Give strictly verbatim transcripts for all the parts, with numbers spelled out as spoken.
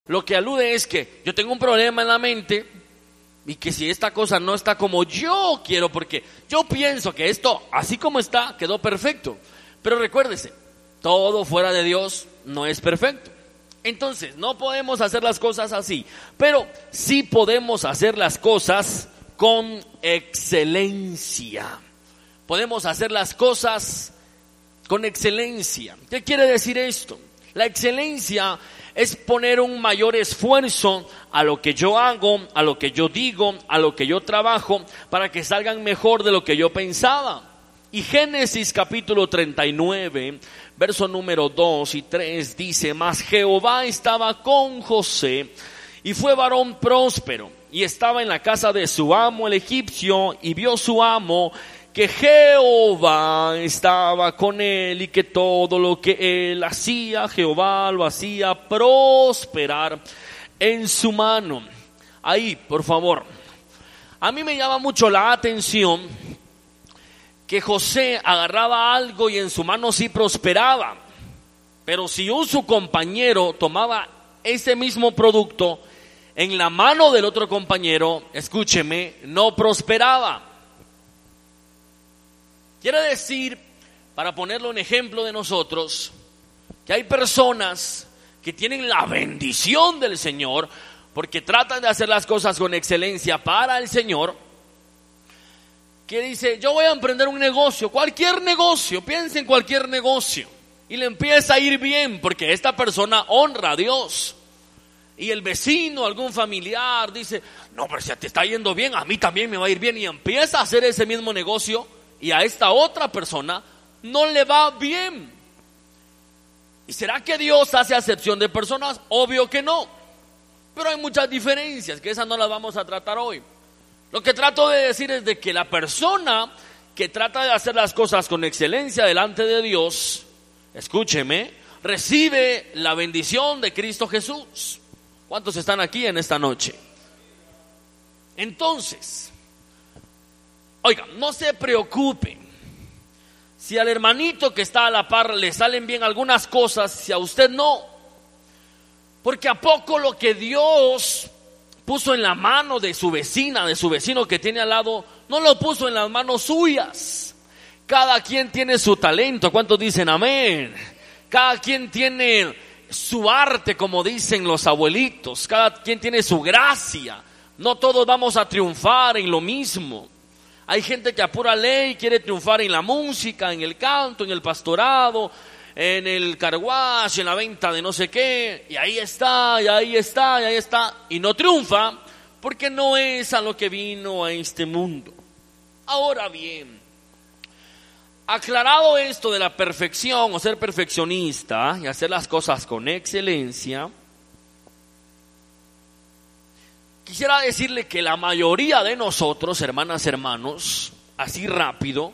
Lo que alude es que yo tengo un problema en la mente y que si esta cosa no está como yo quiero, porque yo pienso que esto, así como está, quedó perfecto. Pero recuérdese, todo fuera de Dios no es perfecto. Entonces, no podemos hacer las cosas así, pero sí podemos hacer las cosas con excelencia. Podemos hacer las cosas con excelencia. ¿Qué quiere decir esto? La excelencia es poner un mayor esfuerzo a lo que yo hago, a lo que yo digo, a lo que yo trabajo, para que salgan mejor de lo que yo pensaba. Y Génesis capítulo treinta y nueve, verso número dos y tres dice: mas Jehová estaba con José, y fue varón próspero, y estaba en la casa de su amo el egipcio, y vio su amo que Jehová estaba con él, y que todo lo que él hacía, Jehová lo hacía prosperar en su mano. Ahí, por favor, a mí me llama mucho la atención que José agarraba algo y en su mano sí prosperaba, pero si un su compañero tomaba ese mismo producto, en la mano del otro compañero, escúcheme, no prosperaba. Quiere decir, para ponerlo en ejemplo de nosotros, que hay personas que tienen la bendición del Señor porque tratan de hacer las cosas con excelencia para el Señor, que dice: yo voy a emprender un negocio, cualquier negocio, piensa en cualquier negocio, y le empieza a ir bien porque esta persona honra a Dios. Y el vecino, algún familiar dice: no, pero si te está yendo bien, a mí también me va a ir bien, y empieza a hacer ese mismo negocio, y a esta otra persona no le va bien. ¿Y será que Dios hace acepción de personas? Obvio que no, pero hay muchas diferencias, que esas no las vamos a tratar hoy. Lo que trato de decir es de que la persona que trata de hacer las cosas con excelencia delante de Dios, escúcheme, recibe la bendición de Cristo Jesús. ¿Cuántos están aquí en esta noche? Entonces, oiga, no se preocupe si al hermanito que está a la par le salen bien algunas cosas, si a usted no, porque a poco lo que Dios puso en la mano de su vecina, de su vecino que tiene al lado, no lo puso en las manos suyas. Cada quien tiene su talento. ¿Cuántos dicen amén? Cada quien tiene su arte, como dicen los abuelitos. Cada quien tiene su gracia. No todos vamos a triunfar en lo mismo. Hay gente que a pura ley quiere triunfar en la música, en el canto, en el pastorado, en el car wash, en la venta de no sé qué, y ahí está, y ahí está, y ahí está, y no triunfa porque no es a lo que vino a este mundo. Ahora bien, aclarado esto de la perfección o ser perfeccionista y hacer las cosas con excelencia, quisiera decirle que la mayoría de nosotros, hermanas, hermanos, así rápido,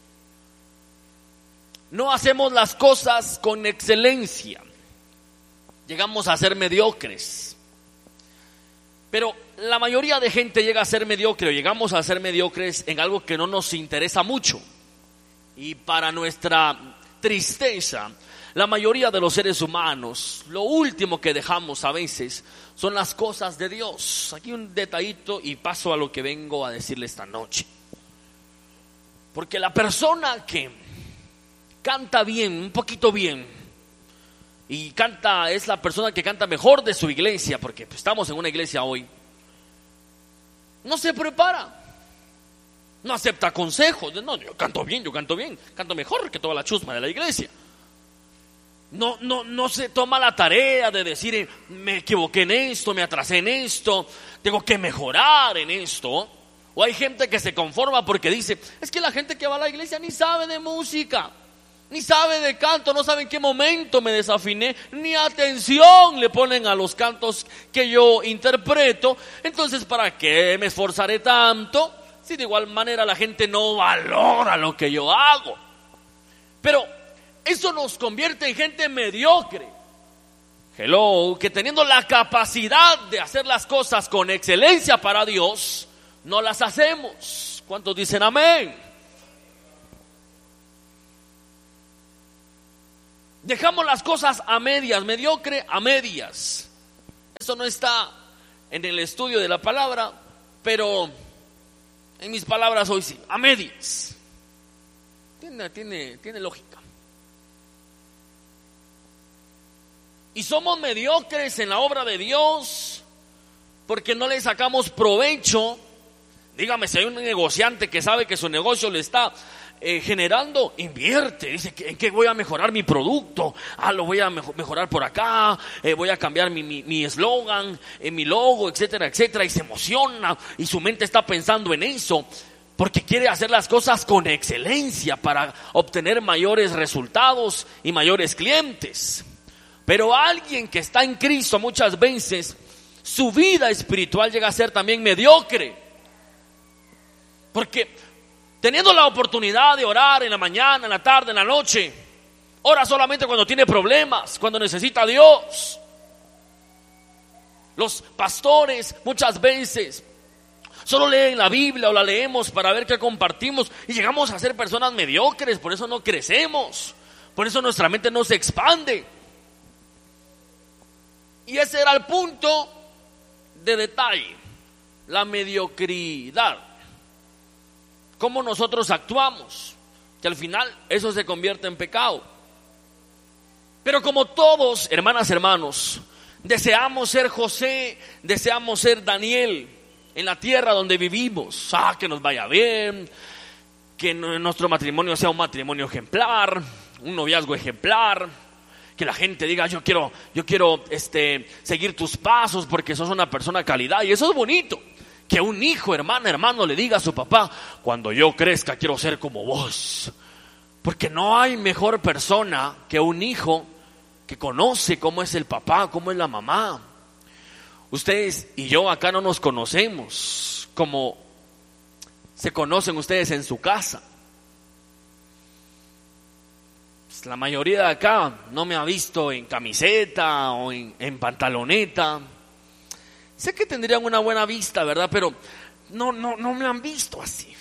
no hacemos las cosas con excelencia, llegamos a ser mediocres. Pero la mayoría de gente llega a ser mediocre, o llegamos a ser mediocres en algo que no nos interesa mucho. Y para nuestra tristeza, la mayoría de los seres humanos, lo último que dejamos a veces son las cosas de Dios. Aquí un detallito y paso a lo que vengo a decirle esta noche. Porque la persona que canta bien, un poquito bien, y canta, es la persona que canta mejor de su iglesia, porque estamos en una iglesia hoy, no se prepara, no acepta consejos. No, yo canto bien, yo canto bien, canto mejor que toda la chusma de la iglesia. No, no, no se toma la tarea de decir: me equivoqué en esto, me atrasé en esto, tengo que mejorar en esto. O hay gente que se conforma porque dice: es que la gente que va a la iglesia ni sabe de música, ni sabe de canto, no sabe en qué momento me desafiné, ni atención le ponen a los cantos que yo interpreto. Entonces, ¿para qué me esforzaré tanto si de igual manera la gente no valora lo que yo hago? Pero eso nos convierte en gente mediocre. Hello, que teniendo la capacidad de hacer las cosas con excelencia para Dios, no las hacemos. ¿Cuántos dicen amén? Dejamos las cosas a medias, mediocre a medias. Eso no está en el estudio de la palabra, pero en mis palabras hoy sí, a medias. Tiene, tiene, tiene lógica. Y somos mediocres en la obra de Dios porque no le sacamos provecho. Dígame, si hay un negociante que sabe que su negocio le está eh, generando, invierte. Dice, ¿en qué voy a mejorar mi producto? Ah, lo voy a mejorar por acá, eh, voy a cambiar mi eslogan, mi, eh, mi logo, etcétera, etcétera. Y se emociona y su mente está pensando en eso porque quiere hacer las cosas con excelencia para obtener mayores resultados y mayores clientes. Pero alguien que está en Cristo muchas veces, su vida espiritual llega a ser también mediocre. Porque teniendo la oportunidad de orar en la mañana, en la tarde, en la noche, ora solamente cuando tiene problemas, cuando necesita a Dios. Los pastores muchas veces solo leen la Biblia o la leemos para ver qué compartimos y llegamos a ser personas mediocres. Por eso no crecemos, por eso nuestra mente no se expande. Y ese era el punto de detalle, la mediocridad. Cómo nosotros actuamos, que al final eso se convierte en pecado. Pero como todos, hermanas, hermanos, deseamos ser José, deseamos ser Daniel en la tierra donde vivimos. Ah, que nos vaya bien, que nuestro matrimonio sea un matrimonio ejemplar, un noviazgo ejemplar. Que la gente diga, yo quiero, yo quiero este, seguir tus pasos porque sos una persona de calidad. Y eso es bonito. Que un hijo, hermana, hermano, le diga a su papá, cuando yo crezca quiero ser como vos. Porque no hay mejor persona que un hijo que conoce cómo es el papá, cómo es la mamá. Ustedes y yo acá no nos conocemos como se conocen ustedes en su casa. La mayoría de acá no me ha visto en camiseta o en, en pantaloneta. Sé que tendrían una buena vista, ¿verdad? Pero no, no, no me han visto así.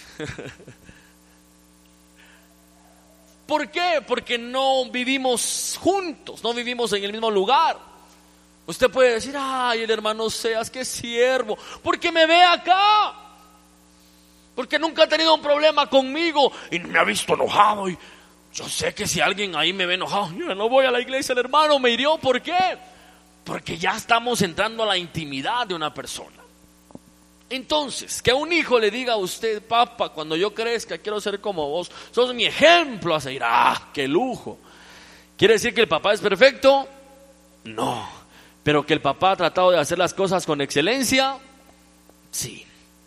¿Por qué? Porque no vivimos juntos, no vivimos en el mismo lugar. Usted puede decir, ay, el hermano Seas, qué siervo, porque me ve acá, porque nunca ha tenido un problema conmigo y me ha visto enojado. Y yo sé que si alguien ahí me ve enojado, yo no voy a la iglesia, el hermano me hirió. ¿Por qué? Porque ya estamos entrando a la intimidad de una persona. Entonces, que un hijo le diga a usted, papá, cuando yo crezca quiero ser como vos, sos mi ejemplo a seguir. ¡Ah, qué lujo! ¿Quiere decir que el papá es perfecto? No. ¿Pero que el papá ha tratado de hacer las cosas con excelencia? Sí.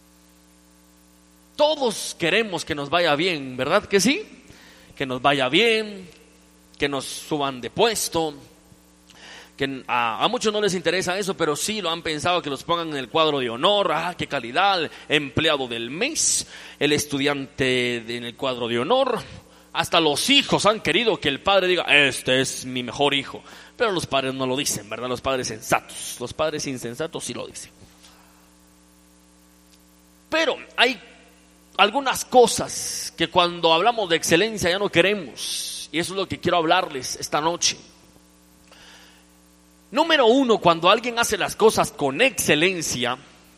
Todos queremos que nos vaya bien, ¿verdad que sí? Que nos vaya bien, que nos suban de puesto, que a, a muchos no les interesa eso, pero sí lo han pensado, que los pongan en el cuadro de honor. Ah, qué calidad, empleado del mes, el estudiante de, en el cuadro de honor. Hasta los hijos han querido que el padre diga, este es mi mejor hijo. Pero los padres no lo dicen, ¿verdad? Los padres sensatos, los padres insensatos sí lo dicen. Pero hay algunas cosas que cuando hablamos de excelencia ya no queremos, y eso es lo que quiero hablarles esta noche. Número uno, cuando alguien hace las cosas con excelencia,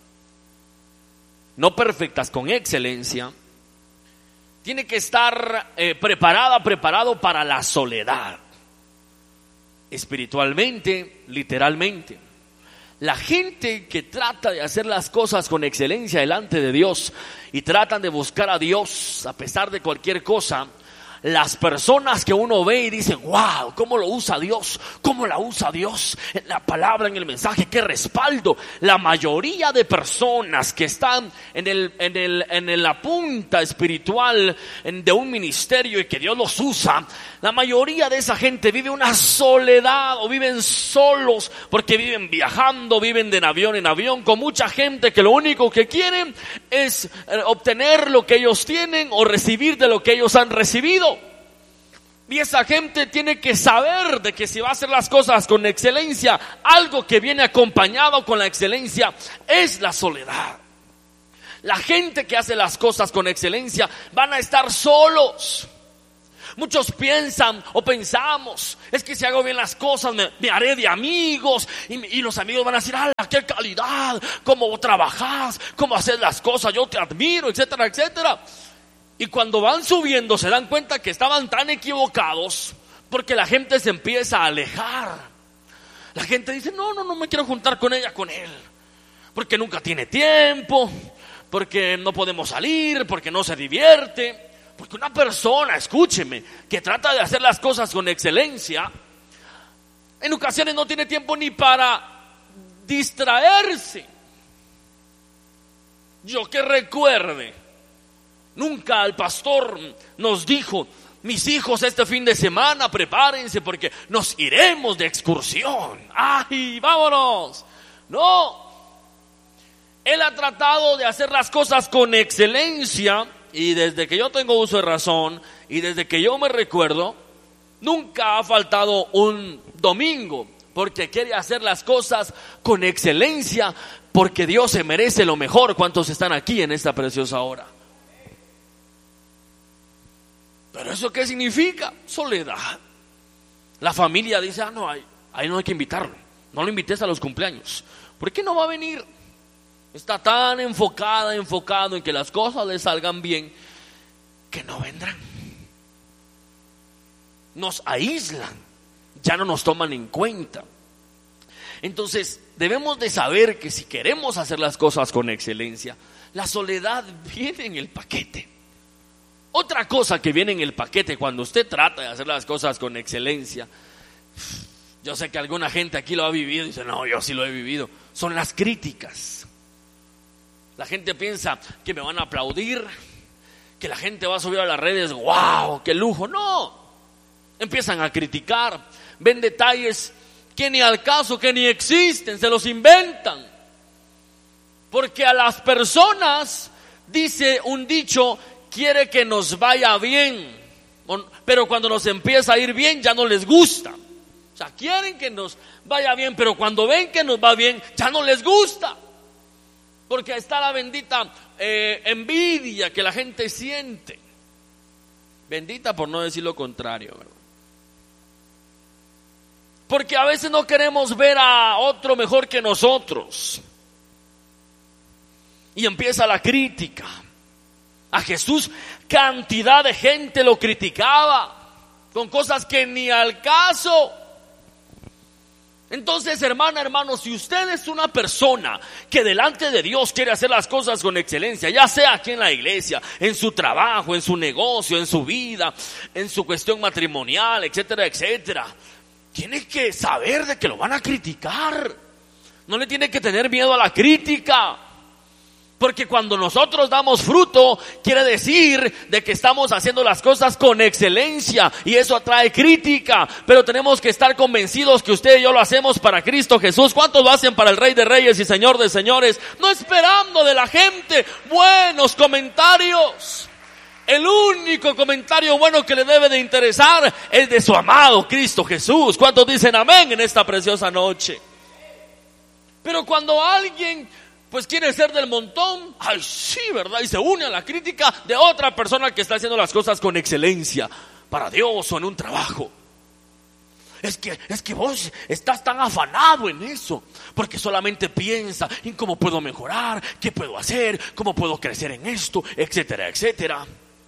no perfectas, con excelencia, tiene que estar eh, preparada, preparado para la soledad, espiritualmente, literalmente. La gente que trata de hacer las cosas con excelencia delante de Dios y tratan de buscar a Dios a pesar de cualquier cosa, las personas que uno ve y dice, wow, cómo lo usa Dios, cómo la usa Dios en la palabra, en el mensaje, qué respaldo. La mayoría de personas que están en el, en el, en la punta espiritual de un ministerio y que Dios los usa, la mayoría de esa gente vive una soledad o viven solos porque viven viajando, viven de avión en avión con mucha gente que lo único que quieren es obtener lo que ellos tienen o recibir de lo que ellos han recibido. Y esa gente tiene que saber de que si va a hacer las cosas con excelencia, algo que viene acompañado con la excelencia es la soledad. La gente que hace las cosas con excelencia van a estar solos. Muchos piensan o pensamos, es que si hago bien las cosas me, me haré de amigos y, y los amigos van a decir, ¡ala, qué calidad! ¿Cómo trabajas? ¿Cómo haces las cosas? Yo te admiro, etcétera, etcétera. Y cuando van subiendo se dan cuenta que estaban tan equivocados porque la gente se empieza a alejar. La gente dice, no, no, no me quiero juntar con ella, con él, porque nunca tiene tiempo, porque no podemos salir, porque no se divierte. Porque una persona, escúcheme, que trata de hacer las cosas con excelencia, en ocasiones no tiene tiempo ni para distraerse. Yo que recuerde, nunca el pastor nos dijo, mis hijos, este fin de semana prepárense porque nos iremos de excursión. ¡Ay, vámonos! No, él ha tratado de hacer las cosas con excelencia. Y desde que yo tengo uso de razón y desde que yo me recuerdo, nunca ha faltado un domingo, porque quiere hacer las cosas con excelencia, porque Dios se merece lo mejor. ¿Cuántos están aquí en esta preciosa hora? ¿Pero eso qué significa? Soledad. La familia dice, ah, no, ahí, ahí no hay que invitarlo, no lo invites a los cumpleaños. ¿Por qué no va a venir? Está tan enfocada, enfocado en que las cosas le salgan bien, que no vendrán. Nos aíslan, ya no nos toman en cuenta. Entonces debemos de saber que si queremos hacer las cosas con excelencia, la soledad viene en el paquete. Otra cosa que viene en el paquete cuando usted trata de hacer las cosas con excelencia, yo sé que alguna gente aquí lo ha vivido y dice, no, yo sí lo he vivido, son las críticas. La gente piensa que me van a aplaudir, que la gente va a subir a las redes, wow, qué lujo. No, empiezan a criticar, ven detalles que ni al caso, que ni existen, se los inventan. Porque a las personas, dice un dicho, quiere que nos vaya bien, pero cuando nos empieza a ir bien ya no les gusta. O sea, quieren que nos vaya bien, pero cuando ven que nos va bien ya no les gusta. Porque está la bendita eh, envidia que la gente siente. Bendita por no decir lo contrario, ¿verdad? Porque a veces no queremos ver a otro mejor que nosotros. Y empieza la crítica. A Jesús cantidad de gente lo criticaba con cosas que ni al caso. Entonces, hermana, hermano, si usted es una persona que delante de Dios quiere hacer las cosas con excelencia, ya sea aquí en la iglesia, en su trabajo, en su negocio, en su vida, en su cuestión matrimonial, etcétera, etcétera, tiene que saber de que lo van a criticar. No le tiene que tener miedo a la crítica. Porque cuando nosotros damos fruto, quiere decir de que estamos haciendo las cosas con excelencia, y eso atrae crítica. Pero tenemos que estar convencidos que usted y yo lo hacemos para Cristo Jesús. ¿Cuántos lo hacen para el Rey de Reyes y Señor de Señores? No esperando de la gente buenos comentarios. El único comentario bueno que le debe de interesar es de su amado Cristo Jesús. ¿Cuántos dicen amén en esta preciosa noche? Pero cuando alguien pues quiere ser del montón, ay sí, ¿verdad? Y se une a la crítica de otra persona que está haciendo las cosas con excelencia para Dios o en un trabajo. Es que, es que vos estás tan afanado en eso, porque solamente piensa en cómo puedo mejorar, qué puedo hacer, cómo puedo crecer en esto, etcétera, etcétera.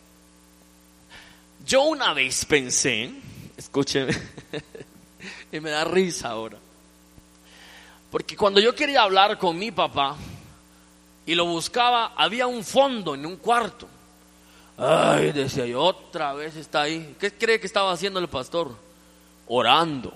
Yo una vez pensé, escúcheme, y me da risa ahora, porque cuando yo quería hablar con mi papá y lo buscaba, había un fondo en un cuarto. Ay, decía yo, otra vez está ahí. ¿Qué cree que estaba haciendo el pastor? Orando.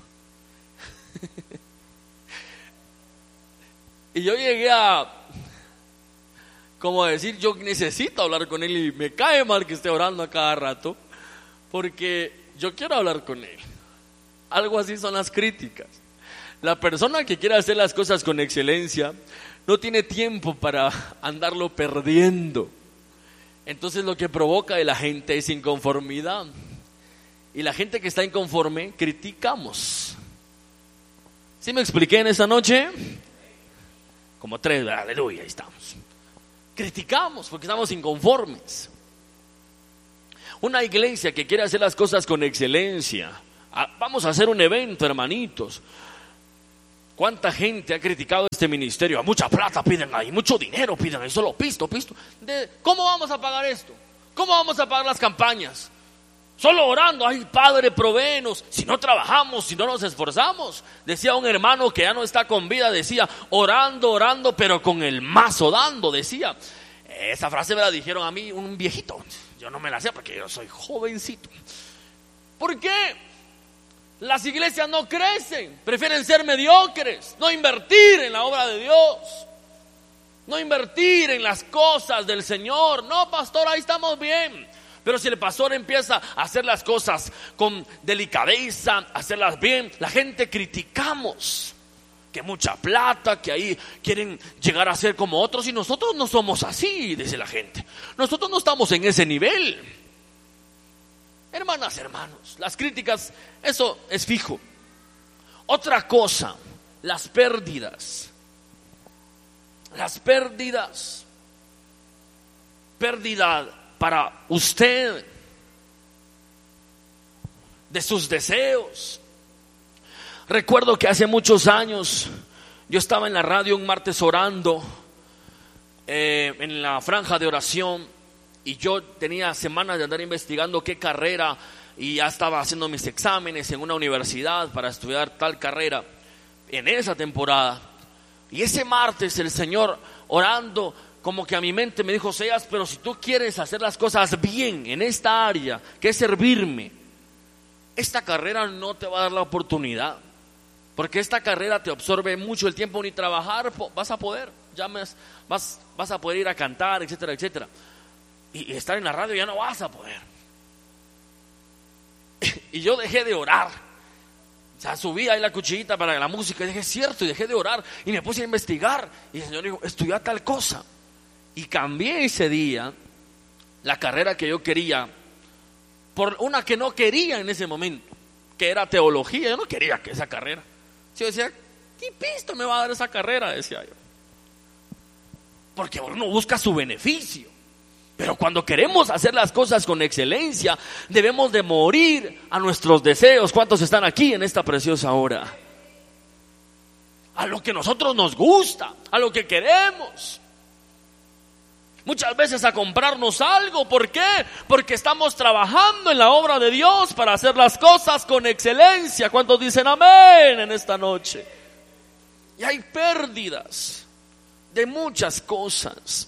Y yo llegué a, como a decir, yo necesito hablar con él, y me cae mal que esté orando a cada rato, porque yo quiero hablar con él. Algo así son las críticas. La persona que quiere hacer las cosas con excelencia no tiene tiempo para andarlo perdiendo. Entonces lo que provoca de la gente es inconformidad. Y la gente que está inconforme, criticamos. ¿Sí me expliqué en esa noche? Como tres, aleluya, ahí estamos. Criticamos porque estamos inconformes. Una iglesia que quiere hacer las cosas con excelencia. Vamos a hacer un evento, hermanitos. ¿Cuánta gente ha criticado este ministerio? Mucha plata piden ahí, mucho dinero piden ahí, solo pisto, pisto. De, ¿Cómo vamos a pagar esto? ¿Cómo vamos a pagar las campañas? Solo orando, ay Padre, provéenos. Si no trabajamos, si no nos esforzamos. Decía un hermano que ya no está con vida, decía, orando, orando, pero con el mazo dando, decía. Esa frase me la dijeron a mí un viejito. Yo no me la sé porque yo soy jovencito. ¿Por qué? Las iglesias no crecen, prefieren ser mediocres, no invertir en la obra de Dios, no invertir en las cosas del Señor. No, pastor, ahí estamos bien. Pero si el pastor empieza a hacer las cosas con delicadeza, a hacerlas bien, la gente criticamos que mucha plata, que ahí quieren llegar a ser como otros, y nosotros no somos así, dice la gente. Nosotros no estamos en ese nivel. Hermanas, hermanos, las críticas, eso es fijo. Otra cosa, las pérdidas. Las pérdidas. Pérdida para usted de sus deseos. Recuerdo que hace muchos años yo estaba en la radio un martes orando eh, en la franja de oración. Y yo tenía semanas de andar investigando qué carrera, y ya estaba haciendo mis exámenes en una universidad para estudiar tal carrera en esa temporada. Y ese martes el Señor, orando, como que a mi mente me dijo: Seas, pero si tú quieres hacer las cosas bien en esta área, que es servirme, esta carrera no te va a dar la oportunidad, porque esta carrera te absorbe mucho el tiempo, ni trabajar vas a poder, ya vas, vas, vas a poder ir a cantar, etcétera, etcétera. Y estar en la radio ya no vas a poder. Y yo dejé de orar. O sea, subí ahí la cuchillita para la música y dije, es cierto, y dejé de orar. Y me puse a investigar. Y el Señor dijo, estudia tal cosa. Y cambié ese día la carrera que yo quería por una que no quería en ese momento, que era teología. Yo no quería que esa carrera. Yo decía, ¿qué pisto me va a dar esa carrera? Decía yo. Porque uno busca su beneficio. Pero cuando queremos hacer las cosas con excelencia, debemos de morir a nuestros deseos. ¿Cuántos están aquí en esta preciosa hora? A lo que nosotros nos gusta, a lo que queremos. Muchas veces a comprarnos algo. ¿Por qué? Porque estamos trabajando en la obra de Dios para hacer las cosas con excelencia. ¿Cuántos dicen amén en esta noche? Y hay pérdidas de muchas cosas.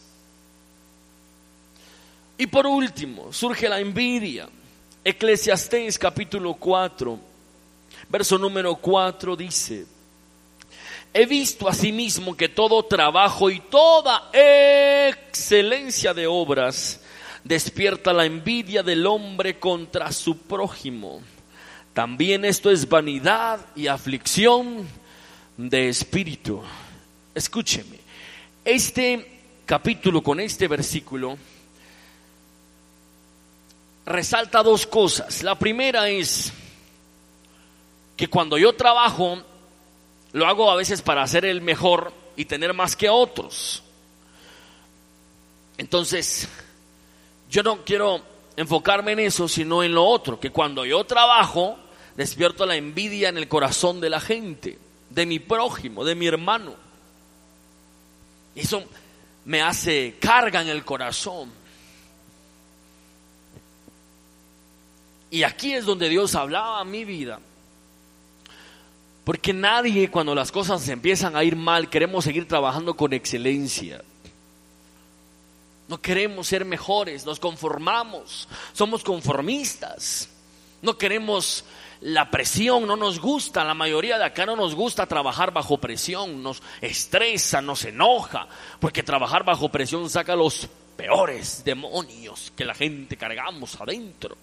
Y por último, surge la envidia. Eclesiastés capítulo cuatro, verso número cuatro dice: he visto asimismo que todo trabajo y toda excelencia de obras despierta la envidia del hombre contra su prójimo. También esto es vanidad y aflicción de espíritu. Escúcheme, este capítulo con este versículo resalta dos cosas. La primera es que cuando yo trabajo, lo hago a veces para ser el mejor y tener más que otros. Entonces, yo no quiero enfocarme en eso, sino en lo otro, que cuando yo trabajo, despierto la envidia en el corazón de la gente, de mi prójimo, de mi hermano. Y eso me hace carga en el corazón. Y aquí es donde Dios hablaba a mi vida. Porque nadie, cuando las cosas empiezan a ir mal, queremos seguir trabajando con excelencia. No queremos ser mejores, nos conformamos, somos conformistas. No queremos la presión, no nos gusta, la mayoría de acá no nos gusta trabajar bajo presión, nos estresa, nos enoja, porque trabajar bajo presión saca los peores demonios que la gente cargamos adentro.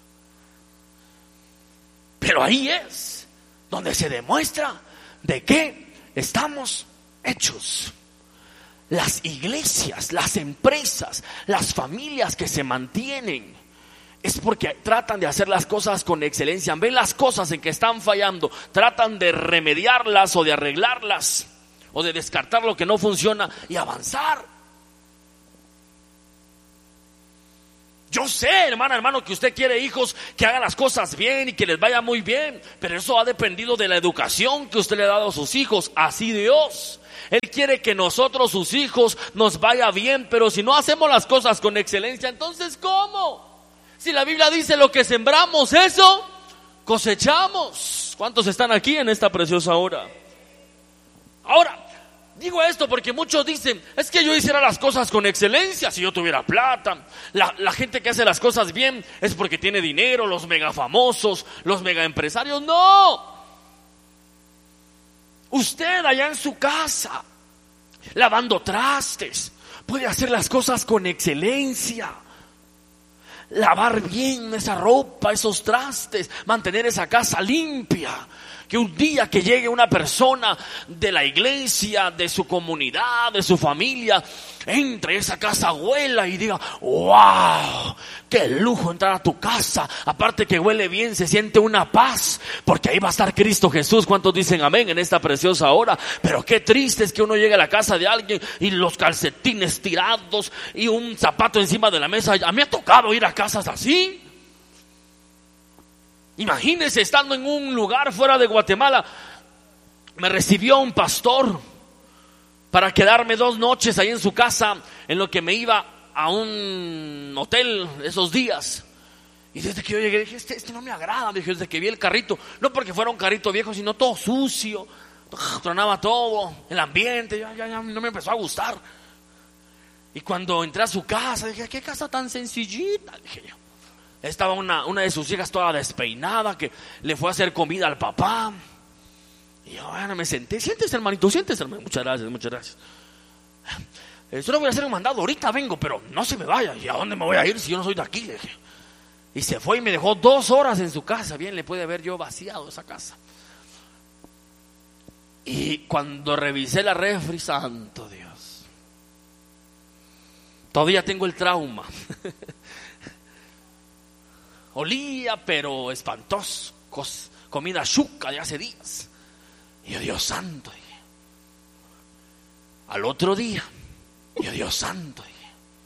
Pero ahí es donde se demuestra de qué estamos hechos. Las iglesias, las empresas, las familias que se mantienen, es porque tratan de hacer las cosas con excelencia. Ven las cosas en que están fallando, tratan de remediarlas o de arreglarlas o de descartar lo que no funciona y avanzar. Yo sé, hermana, hermano, que usted quiere hijos que hagan las cosas bien y que les vaya muy bien, pero eso ha dependido de la educación que usted le ha dado a sus hijos. Así Dios, Él quiere que nosotros, sus hijos, nos vaya bien, pero si no hacemos las cosas con excelencia, entonces ¿cómo? Si la Biblia dice lo que sembramos, eso cosechamos. ¿Cuántos están aquí en esta preciosa hora? Ahora, digo esto porque muchos dicen, es que yo hiciera las cosas con excelencia si yo tuviera plata. La, la gente que hace las cosas bien es porque tiene dinero, los mega famosos, los mega empresarios. No. Usted allá en su casa, lavando trastes, puede hacer las cosas con excelencia. Lavar bien esa ropa, esos trastes, mantener esa casa limpia. Que un día que llegue una persona de la iglesia, de su comunidad, de su familia, entre a esa casa, huela y diga, wow, qué lujo entrar a tu casa. Aparte que huele bien, se siente una paz, porque ahí va a estar Cristo Jesús. ¿Cuántos dicen amén en esta preciosa hora? Pero qué triste es que uno llegue a la casa de alguien y los calcetines tirados y un zapato encima de la mesa. A mí me ha tocado ir a casas así. Imagínense estando en un lugar fuera de Guatemala. Me recibió un pastor para quedarme dos noches ahí en su casa, en lo que me iba a un hotel esos días. Y desde que yo llegué dije, este, este no me agrada. Dije, desde que vi el carrito, no porque fuera un carrito viejo, sino todo sucio, tronaba todo, el ambiente, ya, ya, ya no me empezó a gustar. Y cuando entré a su casa, dije, qué casa tan sencillita, dije yo. Estaba una, una de sus hijas toda despeinada, que le fue a hacer comida al papá. Y yo, bueno, me senté. Siéntese, hermanito, siéntese, hermano. Muchas gracias, muchas gracias. Yo le voy a hacer un mandado, ahorita vengo, pero no se me vaya. ¿Y a dónde me voy a ir si yo no soy de aquí? Le dije. Y se fue y me dejó dos horas en su casa. Bien, le puede haber yo vaciado esa casa. Y cuando revisé la refri, santo Dios, todavía tengo el trauma. Olía, pero espantoso, cos, comida chuca de hace días. Y yo, Dios santo, dije. Al otro día, yo, Dios santo, dije.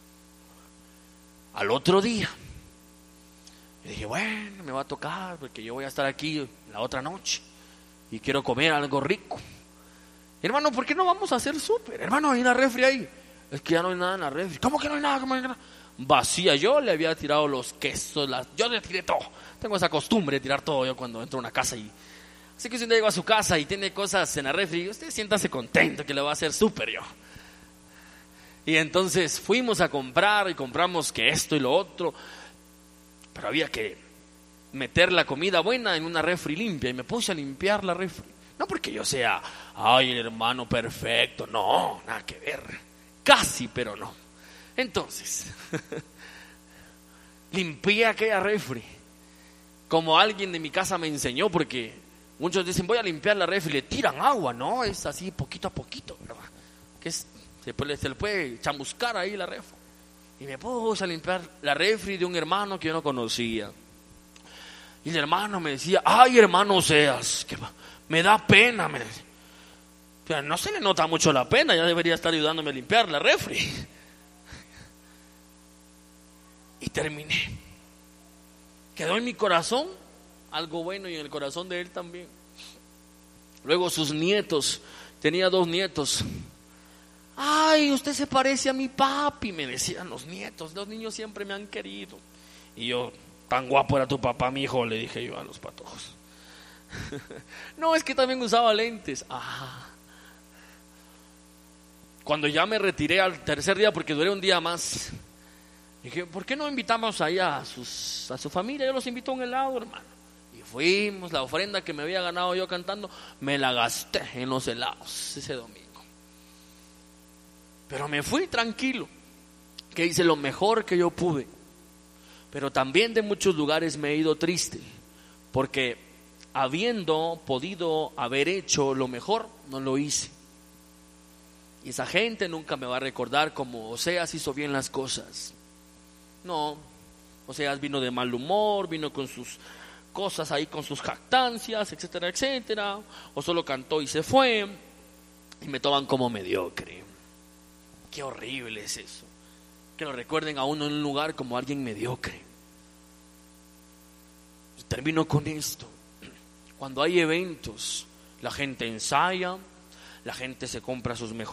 Al otro día, yo dije, bueno, me va a tocar porque yo voy a estar aquí la otra noche y quiero comer algo rico. Hermano, ¿por qué no vamos a hacer súper? Hermano, hay una refri ahí. Es que ya no hay nada en la refri. ¿Cómo que no hay nada? ¿Cómo no hay nada? Vacía. Yo le había tirado los quesos, las, yo le tiré todo. Tengo esa costumbre de tirar todo yo cuando entro a una casa. Y así que si usted llega a su casa y tiene cosas en la refri, usted siéntase contento que le va a hacer súper yo. Y entonces fuimos a comprar y compramos que esto y lo otro, pero había que meter la comida buena en una refri limpia. Y me puse a limpiar la refri. No porque yo sea, ay, el hermano perfecto, no, nada que ver. Casi, pero no. Entonces, limpié aquella refri como alguien de mi casa me enseñó, porque muchos dicen, voy a limpiar la refri, le tiran agua. No, es así poquito a poquito, ¿verdad? Que es, se, puede, se le puede chamuscar ahí la refri. Y me puse a limpiar la refri de un hermano que yo no conocía. Y el hermano me decía, ay, hermano Seas, que me da pena, me decía. Pero no se le nota mucho la pena, ya debería estar ayudándome a limpiar la refri. Y terminé. Quedó en mi corazón algo bueno y en el corazón de él también. Luego sus nietos, tenía dos nietos. Ay, usted se parece a mi papi, me decían los nietos. Los niños siempre me han querido. Y yo, tan guapo era tu papá, mi hijo, le dije yo a los patojos. No, es que también usaba lentes. Ah. Cuando ya me retiré al tercer día, porque duré un día más, dije, ¿por qué no invitamos ahí a, sus, a su familia? Yo los invito a un helado, hermano. Y fuimos, la ofrenda que me había ganado yo cantando, me la gasté en los helados ese domingo. Pero me fui tranquilo, que hice lo mejor que yo pude. Pero también de muchos lugares me he ido triste, porque habiendo podido haber hecho lo mejor, no lo hice. Y esa gente nunca me va a recordar como Oseas hizo bien las cosas. No, Oseas vino de mal humor, vino con sus cosas ahí, con sus jactancias, etcétera, etcétera. O solo cantó y se fue, y me toman como mediocre. Qué horrible es eso. que lo recuerden a uno en un lugar como alguien mediocre. Termino con esto. Cuando hay eventos, la gente ensaya, la gente se compra sus mejores